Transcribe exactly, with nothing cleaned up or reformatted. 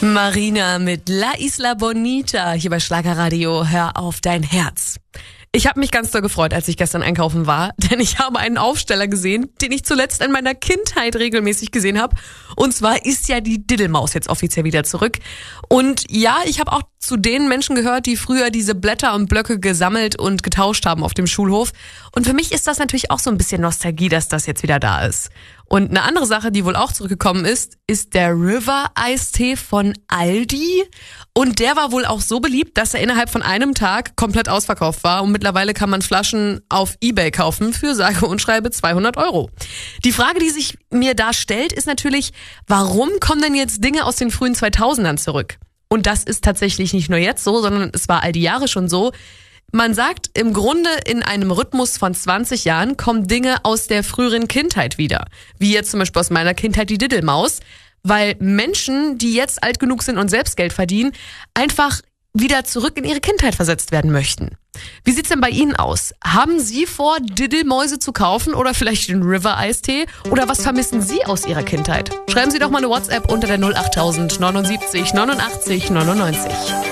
Marina mit La Isla Bonita hier bei Schlagerradio. Hör auf dein Herz. Ich habe mich ganz doll gefreut, als ich gestern einkaufen war, denn ich habe einen Aufsteller gesehen, den ich zuletzt in meiner Kindheit regelmäßig gesehen habe. Und zwar ist ja die Diddelmaus jetzt offiziell wieder zurück. Und ja, ich habe auch zu den Menschen gehört, die früher diese Blätter und Blöcke gesammelt und getauscht haben auf dem Schulhof. Und für mich ist das natürlich auch so ein bisschen Nostalgie, dass das jetzt wieder da ist. Und eine andere Sache, die wohl auch zurückgekommen ist, ist der River Eistee von Aldi. Und der war wohl auch so beliebt, dass er innerhalb von einem Tag komplett ausverkauft war. Und mittlerweile kann man Flaschen auf eBay kaufen für sage und schreibe zweihundert Euro. Die Frage, die sich mir da stellt, ist natürlich, warum kommen denn jetzt Dinge aus den frühen zweitausendern zurück? Und das ist tatsächlich nicht nur jetzt so, sondern es war all die Jahre schon so. Man sagt, im Grunde in einem Rhythmus von zwanzig Jahren kommen Dinge aus der früheren Kindheit wieder. Wie jetzt zum Beispiel aus meiner Kindheit die Diddelmaus. Weil Menschen, die jetzt alt genug sind und selbst Geld verdienen, einfach wieder zurück in ihre Kindheit versetzt werden möchten. Wie sieht's denn bei Ihnen aus? Haben Sie vor, Diddelmäuse zu kaufen oder vielleicht den River Eistee? Oder was vermissen Sie aus Ihrer Kindheit? Schreiben Sie doch mal eine WhatsApp unter der null acht null null neunundsiebzig neunundachtzig neunundneunzig.